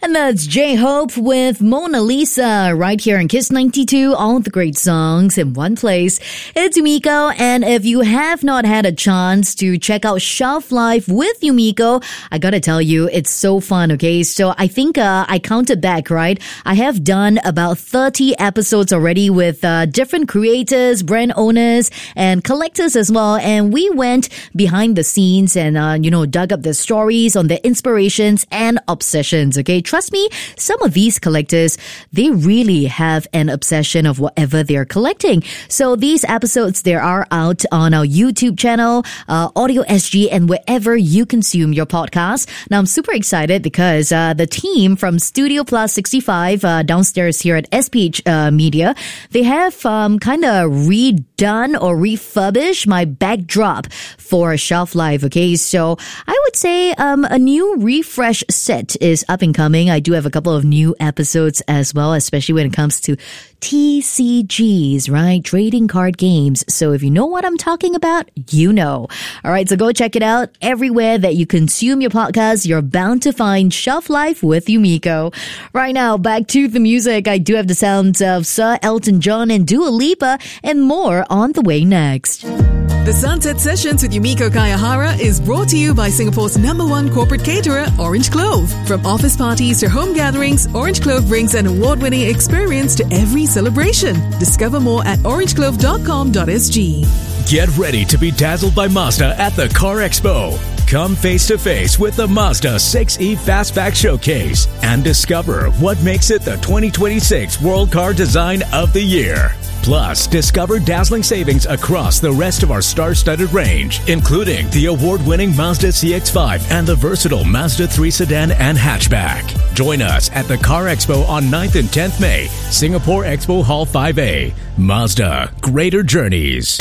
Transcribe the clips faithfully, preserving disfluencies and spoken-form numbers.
And that's J-Hope with Mona Lisa right here in Kiss ninety-two. All the great songs in one place. It's Yumiko, and if you have not had a chance to check out Shelf Life with Yumiko, I gotta tell you, it's so fun, okay? So I think uh, I counted back, right? I have done about thirty episodes already with uh, different creators, brand owners, and collectors as well. And we went behind the scenes and, uh, you know, dug up their stories on their inspirations and obsessions, okay? Trust me, some of these collectors, they really have an obsession of whatever they're collecting. So these episodes, they are out on our YouTube channel, uh, Audio S G, and wherever you consume your podcast. Now, I'm super excited because uh, the team from Studio Plus sixty-five uh, downstairs here at S P H uh, Media, they have um, kind of redone or refurbished my backdrop for Shelf Life, okay? So I would say um, a new refresh set is up and coming. I do have a couple of new episodes as well, especially when it comes to T C Gs, right? Trading card games. So if you know what I'm talking about, you know. All right, so go check it out. Everywhere that you consume your podcast, you're bound to find Shelf Life with Yumiko. Right now, back to the music. I do have the sounds of Sir Elton John and Dua Lipa and more on the way next. The Sunset Sessions with Yumiko Kayahara is brought to you by Singapore's number one corporate caterer, Orange Clove. From office parties to home gatherings, Orange Clove brings an award-winning experience to every celebration. Discover more at orange clove dot com dot s g. Get ready to be dazzled by Mazda at the Car Expo. Come face to face with the Mazda six E Fastback Showcase and discover what makes it the twenty twenty-six World Car Design of the Year. Plus, discover dazzling savings across the rest of our star-studded range, including the award-winning Mazda C X five and the versatile Mazda three sedan and hatchback. Join us at the Car Expo on ninth and tenth May, Singapore Expo Hall five A. Mazda, greater journeys.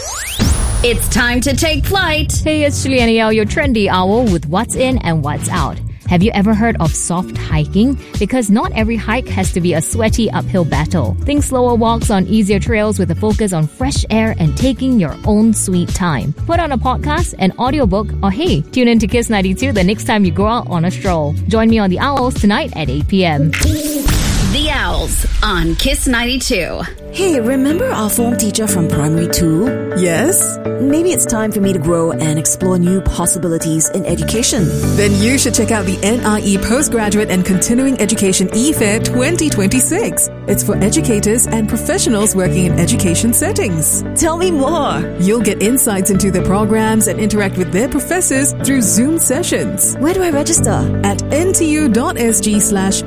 It's time to take flight. Hey, it's Juliana Yao, your trendy owl with what's in and what's out. Have you ever heard of soft hiking? Because not every hike has to be a sweaty uphill battle. Think slower walks on easier trails with a focus on fresh air and taking your own sweet time. Put on a podcast, an audiobook, or hey, tune in to Kiss ninety-two the next time you go out on a stroll. Join me on The Owls tonight at eight p.m. The Owls on Kiss ninety-two. Hey, remember our form teacher from primary two? Yes? Maybe it's time for me to grow and explore new possibilities in education. Then you should check out the N I E Postgraduate and Continuing Education E-Fair twenty twenty-six. It's for educators and professionals working in education settings. Tell me more. You'll get insights into their programs and interact with their professors through Zoom sessions. Where do I register? At ntu.sg slash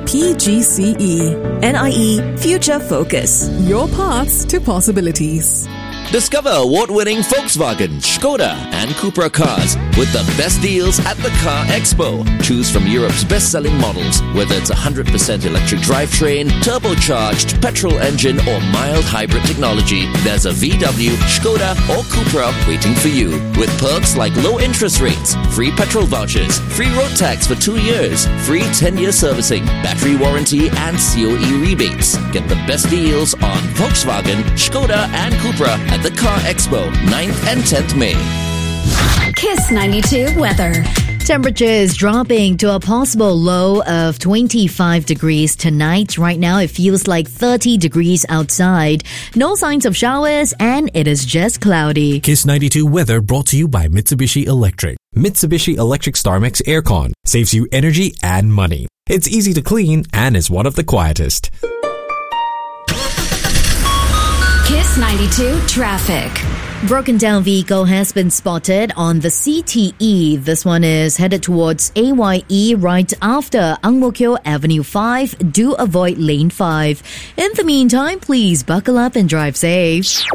pgce. N I E Future Focus. Your paths to possibilities. Discover award-winning Volkswagen, Skoda, and Cupra cars with the best deals at the Car Expo. Choose from Europe's best-selling models, whether it's one hundred percent electric drivetrain, turbocharged, petrol engine, or mild hybrid technology. There's a V W, Skoda, or Cupra waiting for you. With perks like low interest rates, free petrol vouchers, free road tax for two years, free ten-year servicing, battery warranty, and C O E rebates. Get the best deals on Volkswagen, Skoda, and Cupra at the Car Expo, ninth and tenth May. Kiss ninety-two weather. Temperatures dropping to a possible low of twenty-five degrees tonight. Right now, it feels like thirty degrees outside. No signs of showers, and it is just cloudy. Kiss ninety-two weather brought to you by Mitsubishi Electric. Mitsubishi Electric StarMax Aircon saves you energy and money. It's easy to clean and is one of the quietest. Kiss ninety-two traffic. Broken down vehicle has been spotted on the C T E. This one is headed towards A Y E right after Ang Mo Kio Avenue five. Do avoid lane five. In the meantime, please buckle up and drive safe.